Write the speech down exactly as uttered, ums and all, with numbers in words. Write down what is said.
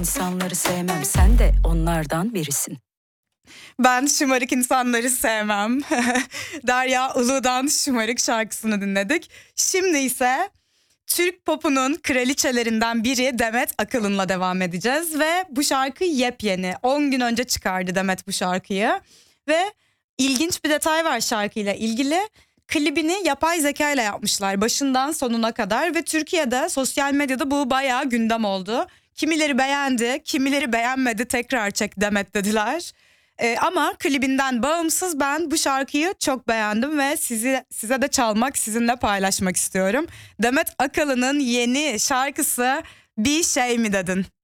İnsanları sevmem, sen de onlardan birisin. Ben şımarık insanları sevmem. Derya Ulu'dan Şımarık şarkısını dinledik. Şimdi ise Türk popunun kraliçelerinden biri Demet Akalın'la devam edeceğiz. Ve bu şarkı yepyeni. on gün önce çıkardı Demet bu şarkıyı. Ve ilginç bir detay var şarkıyla ilgili. Klibini yapay zeka ile yapmışlar başından sonuna kadar. Ve Türkiye'de sosyal medyada bu bayağı gündem oldu. Kimileri beğendi, kimileri beğenmedi, tekrar çek Demet dediler. Ee, ama klibinden bağımsız ben bu şarkıyı çok beğendim ve sizi size de çalmak, sizinle paylaşmak istiyorum. Demet Akalın'ın yeni şarkısı Bir Şey Mi Dedin?